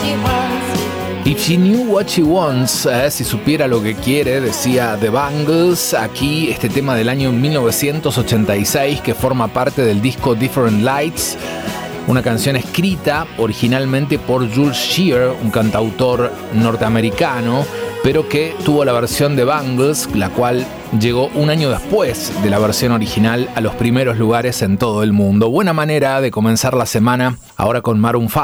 If she knew what she wants, si supiera lo que quiere, decía The Bangles. Aquí este tema del año 1986 que forma parte del disco Different Lights, una canción escrita originalmente por Jules Shear, un cantautor norteamericano, pero que tuvo la versión de Bangles, la cual llegó un año después de la versión original a los primeros lugares en todo el mundo. Buena manera de comenzar la semana ahora con Maroon 5.